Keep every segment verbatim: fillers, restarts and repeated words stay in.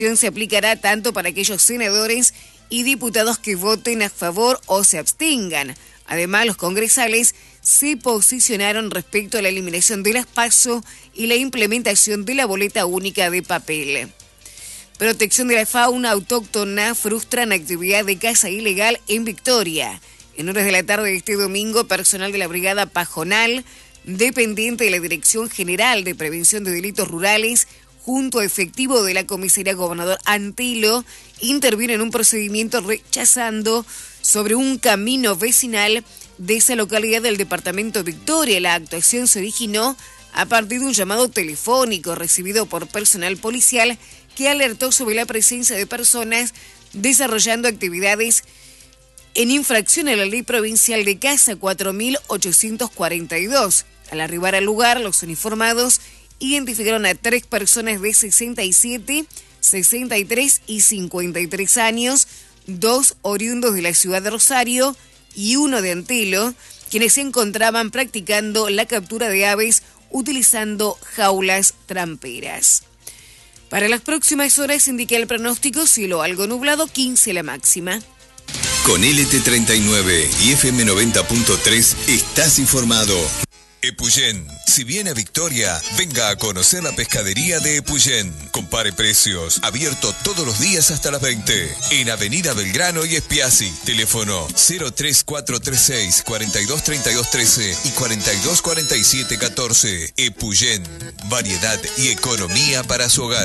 Se aplicará tanto para aquellos senadores y diputados que voten a favor o se abstengan. Además, los congresales se posicionaron respecto a la eliminación de las PASO y la implementación de la boleta única de papel. Protección de la fauna autóctona frustran actividad de caza ilegal en Victoria. En horas de la tarde de este domingo, personal de la Brigada Pajonal, dependiente de la Dirección General de Prevención de Delitos Rurales, junto a efectivo de la comisaría Gobernador Antilo, intervino en un procedimiento rechazando sobre un camino vecinal de esa localidad del departamento de Victoria. La actuación se originó a partir de un llamado telefónico recibido por personal policial que alertó sobre la presencia de personas desarrollando actividades en infracción a la ley provincial de caza cuatro mil ochocientos cuarenta y dos. Al arribar al lugar, los uniformados identificaron a tres personas de sesenta y siete, sesenta y tres y cincuenta y tres años, dos oriundos de la ciudad de Rosario y uno de Antelo, quienes se encontraban practicando la captura de aves utilizando jaulas tramperas. Para las próximas horas indica el pronóstico cielo algo nublado, quince la máxima. Con L T treinta y nueve y F M noventa punto tres estás informado. Epuyén. Si viene a Victoria, venga a conocer la pescadería de Epuyén. Compare precios. Abierto todos los días hasta las veinte. En Avenida Belgrano y Espiazzi. Teléfono cero tres cuatro tres seis, cuarenta y dos treinta y dos trece y cuarenta y dos cuarenta y siete catorce. Epuyén. Variedad y economía para su hogar.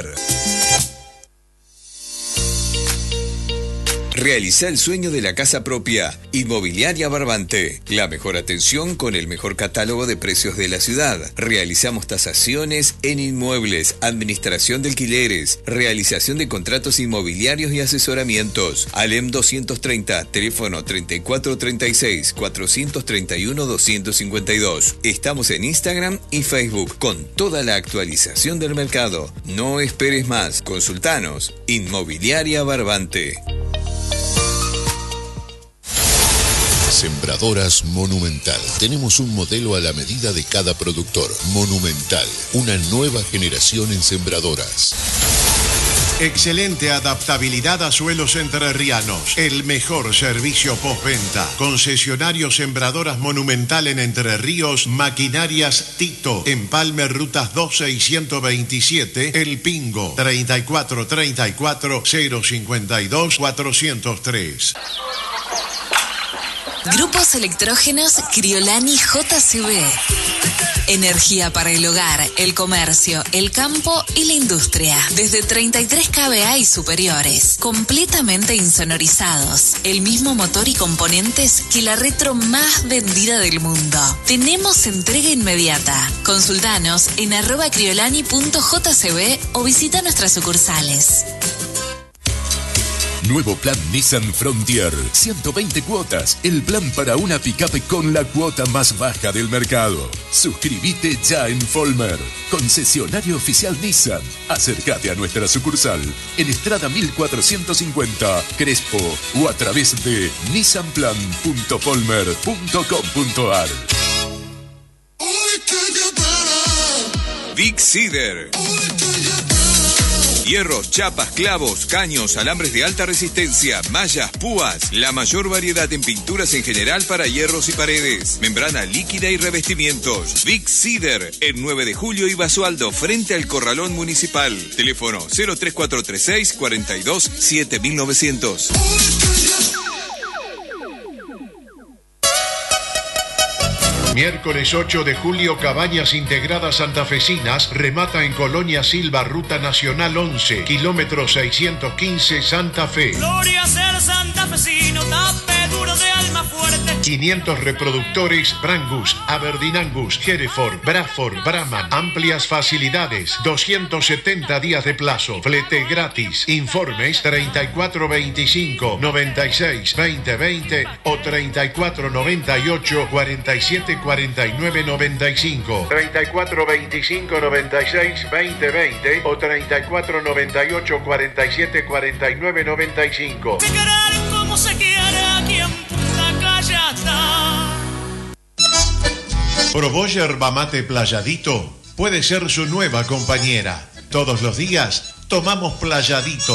Realiza el sueño de la casa propia. Inmobiliaria Barbante. La mejor atención con el mejor catálogo de precios de la ciudad. Realizamos tasaciones en inmuebles, administración de alquileres, realización de contratos inmobiliarios y asesoramientos. Alem doscientos treinta, teléfono treinta y cuatro treinta y seis, cuatrocientos treinta y uno, doscientos cincuenta y dos. Estamos en Instagram y Facebook con toda la actualización del mercado. No esperes más. Consultanos. Inmobiliaria Barbante. Sembradoras Monumental. Tenemos un modelo a la medida de cada productor. Monumental, una nueva generación en sembradoras. Excelente adaptabilidad a suelos entrerrianos. El mejor servicio postventa. Concesionario Sembradoras Monumental en Entre Ríos. Maquinarias Tito. Empalme Rutas doce y ciento veintisiete. El Pingo. treinta y cuatro treinta y cuatro, cero cincuenta y dos, cuatrocientos tres. Grupos electrógenos Criolani J C B. Energía para el hogar, el comercio, el campo y la industria. Desde treinta y tres kilovoltios y superiores. Completamente insonorizados. El mismo motor y componentes que la retro más vendida del mundo. Tenemos entrega inmediata. Consultanos en arroba criolani punto j c b o visita nuestras sucursales. Nuevo plan Nissan Frontier. ciento veinte cuotas. El plan para una picape con la cuota más baja del mercado. Suscríbete ya en Folmer. Concesionario oficial Nissan. Acércate a nuestra sucursal en Estrada mil cuatrocientos cincuenta, Crespo, o a través de nissan plan punto folmer punto com punto a r. Big Cedar. Hierros, chapas, clavos, caños, alambres de alta resistencia, mallas, púas. La mayor variedad en pinturas en general para hierros y paredes. Membrana líquida y revestimientos. Big Cedar, en nueve de julio y Basualdo, frente al Corralón Municipal. Teléfono cero tres cuatro tres seis, cuarenta y dos, siete mil novecientos. Miércoles ocho de julio, Cabañas Integradas Santafesinas remata en Colonia Silva, Ruta Nacional once, kilómetro seiscientos quince, Santa Fe. Gloria a ser santafesino, tape duro de alma fuerte. quinientos reproductores Brangus, Aberdeen Angus, Hereford, Bradford, Brahman. Amplias facilidades, doscientos setenta días de plazo, flete gratis. Informes treinta y cuatro veinticinco, noventa y seis, veinte veinte o treinta y cuatro noventa y ocho, cuarenta y siete cuarenta y nueve noventa y cinco. treinta y cuatro veinticinco, noventa y seis, veinte veinte o treinta y cuatro noventa y ocho, cuarenta y siete cuarenta y nueve noventa y cinco. Se querer como se quiere aquí en Punta Callata. Probó yerba mate Playadito. Puede ser su nueva compañera. Todos los días, tomamos playadito.